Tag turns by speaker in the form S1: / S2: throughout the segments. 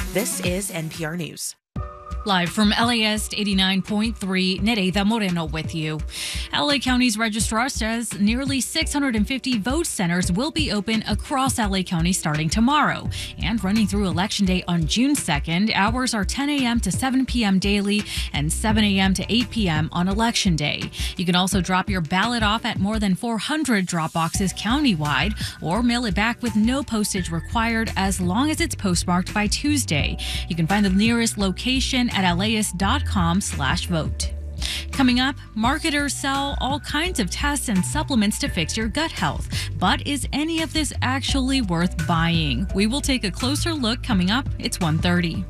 S1: This is NPR News.
S2: Live from LAist 89.3, Nereida Moreno with you. LA County's registrar says nearly 650 vote centers will be open across LA County starting tomorrow. And running through Election Day on June 2nd, hours are 10 a.m. to 7 p.m. daily and 7 a.m. to 8 p.m. on Election Day. You can also drop your ballot off at more than 400 drop boxes countywide or mail it back with no postage required as long as it's postmarked by Tuesday. You can find the nearest location at laist.com/vote. Coming up, marketers sell all kinds of tests and supplements to fix your gut health. But is any of this actually worth buying? We will take a closer look coming up. It's 1:30.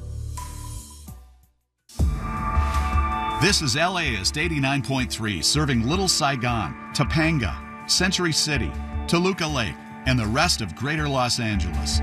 S3: This is LAist 89.3, serving Little Saigon, Topanga, Century City, Toluca Lake, and the rest of Greater Los Angeles.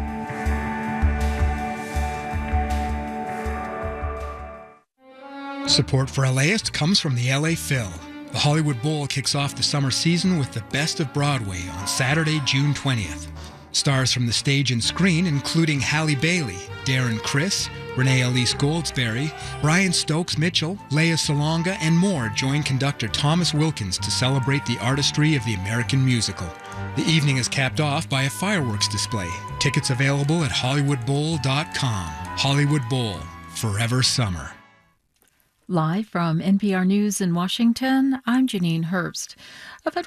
S4: Support for LAist comes from the LA Phil. The Hollywood Bowl kicks off the summer season with the best of Broadway on Saturday, June 20th. Stars from the stage and screen, including Halle Bailey, Darren Criss, Renee Elise Goldsberry, Brian Stokes Mitchell, Lea Salonga, and more join conductor Thomas Wilkins to celebrate the artistry of the American musical. The evening is capped off by a fireworks display. Tickets available at HollywoodBowl.com. Hollywood Bowl, forever summer.
S2: Live from NPR News in Washington, I'm Janine Herbst.